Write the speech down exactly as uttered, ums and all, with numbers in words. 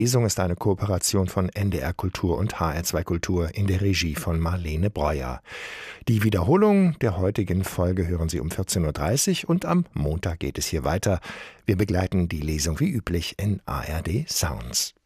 Lesung ist eine Kooperation von N D R Kultur und H R zwei Kultur in der Regie von Marlene Breuer. Die Wiederholung der heutigen Folge hören Sie um vierzehn Uhr dreißig und am Montag geht es hier weiter. Wir begleiten die Lesung wie üblich in A R D Sounds.